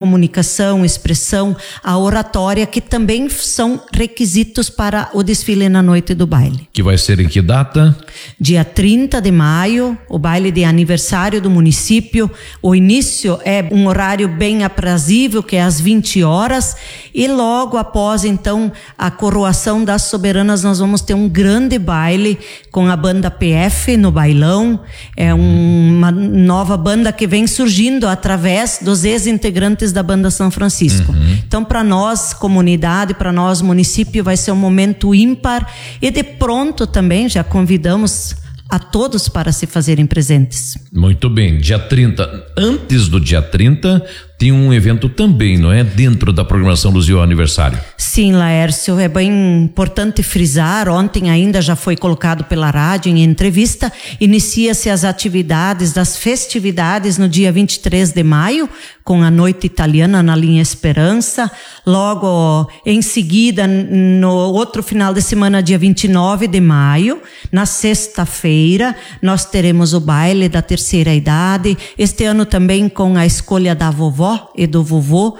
comunicação, expressão, a oratória, que também são requisitos para o desfile na noite do baile. Que vai ser em que data? Dia 30 de maio, o baile de aniversário do município. O início é um horário bem aprazível, que é às 20 horas, e logo após, então, a coroação das soberanas, nós vamos ter um grande baile com a banda PF no bailão. É uma nova banda que vem surgindo através dos ex-integrantes da banda São Francisco. Então, para nós, comunidade, para nós, município, vai ser um momento ímpar, e de pronto também já convidamos a todos para se fazerem presentes. Muito bem, dia 30. Antes do dia 30, tem um evento também, não é? Dentro da programação do seu aniversário. Sim, Laércio, é bem importante frisar, ontem ainda já foi colocado pela rádio em entrevista, inicia-se as atividades das festividades no dia 23 de maio, com a Noite Italiana na linha Esperança. Logo em seguida, no outro final de semana, dia 29 de maio, na sexta-feira, nós teremos o baile da terceira idade, este ano também com a escolha da vovó e do vovô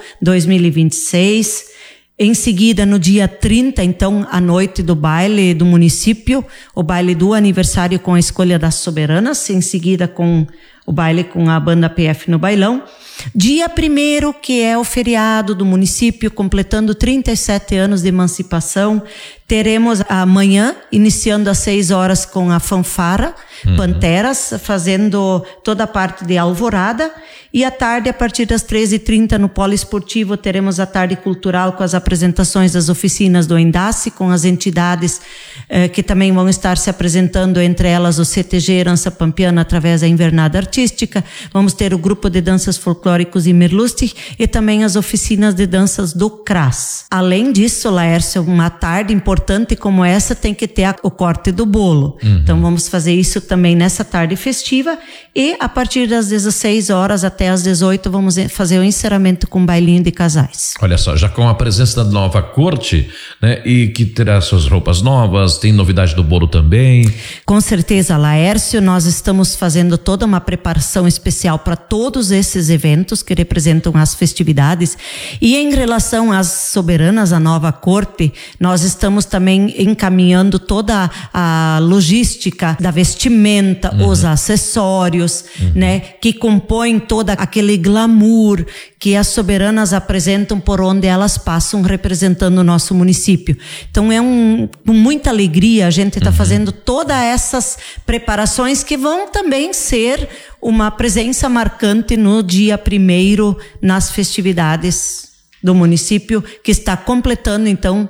2026. Em seguida, no dia 30, então, a noite do baile do município, o baile do aniversário com a escolha das soberanas, em seguida com o baile com a banda PF no bailão. Dia 1º, que é o feriado do município, completando 37 anos de emancipação, teremos amanhã, iniciando às 6 horas com a fanfara, Panteras, fazendo toda a parte de alvorada, e à tarde, a partir das 13h30, no Polo Esportivo, teremos a tarde cultural com as apresentações das oficinas do Endace, com as entidades que também vão estar se apresentando, entre elas o CTG Herança Pampiana, através da Invernada Artística. Vamos ter o grupo de danças folclóricos Imerlustig e também as oficinas de danças do CRAS. Além disso, Laércio, uma tarde importante como essa tem que ter o corte do bolo. Então vamos fazer isso também nessa tarde festiva, e a partir das 16 horas até às 18 vamos fazer o encerramento com um bailinho de casais. Olha só, já com a presença da nova corte, né, e que terá suas roupas novas, tem novidade do bolo também. Com certeza, Laércio, nós estamos fazendo toda uma preparação especial para todos esses eventos que representam as festividades, e em relação às soberanas, a nova corte, nós estamos também encaminhando toda a logística da vestimenta, os acessórios, né, que compõem toda aquele glamour que as soberanas apresentam por onde elas passam, representando o nosso município. Então com muita alegria a gente está fazendo todas essas preparações que vão também ser uma presença marcante no dia 1º nas festividades do município, que está completando então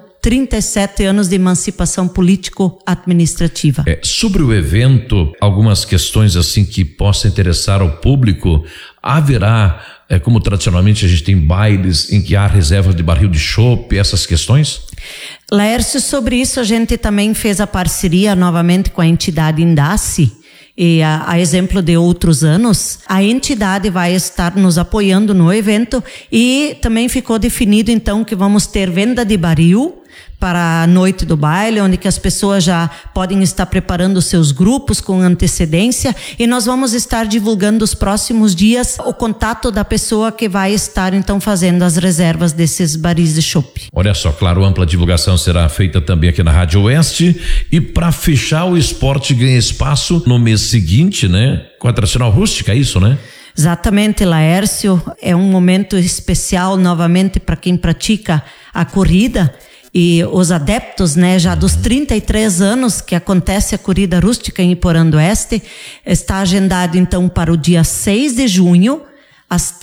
37 anos de emancipação político-administrativa. Sobre o evento, algumas questões assim que possam interessar ao público. Haverá, como tradicionalmente a gente tem bailes em que há reserva de barril de chopp, essas questões? Laércio, sobre isso a gente também fez a parceria novamente com a entidade Endace. E a exemplo de outros anos, a entidade vai estar nos apoiando no evento, e também ficou definido então que vamos ter venda de baril para a noite do baile, onde que as pessoas já podem estar preparando seus grupos com antecedência, e nós vamos estar divulgando os próximos dias o contato da pessoa que vai estar então fazendo as reservas desses baris de chopp. Olha só, claro, ampla divulgação será feita também aqui na Rádio Oeste, e para fechar, o esporte ganha espaço no mês seguinte, né? Com a tradicional rústica, é isso, né? Exatamente, Laércio, é um momento especial novamente para quem pratica a corrida. E os adeptos, né, já dos 33 anos que acontece a corrida rústica em Iporã do Oeste, está agendado então para o dia 6 de junho, às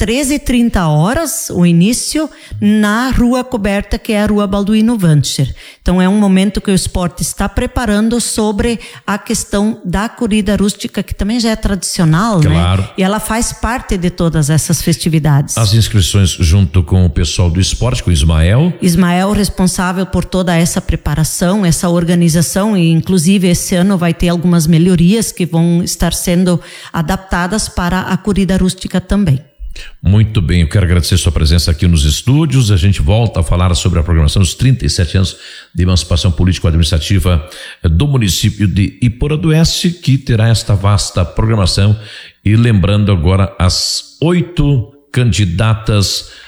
13h30, o início, na rua coberta, que é a Rua Balduino Vancher. Então é um momento que o esporte está preparando sobre a questão da corrida rústica, que também já é tradicional, claro, né? E ela faz parte de todas essas festividades. As inscrições junto com o pessoal do esporte, com o Ismael. Ismael, responsável por toda essa preparação, essa organização, e inclusive esse ano vai ter algumas melhorias que vão estar sendo adaptadas para a corrida rústica também. Muito bem, eu quero agradecer sua presença aqui nos estúdios. A gente volta a falar sobre a programação dos 37 anos de emancipação político-administrativa do município de Iporã do Oeste, que terá esta vasta programação. E lembrando agora as 8 candidatas